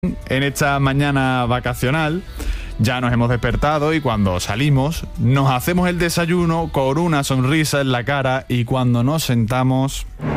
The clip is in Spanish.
En esta mañana vacacional ya nos hemos despertado y cuando salimos nos hacemos el desayuno con una sonrisa en la cara y cuando nos sentamos...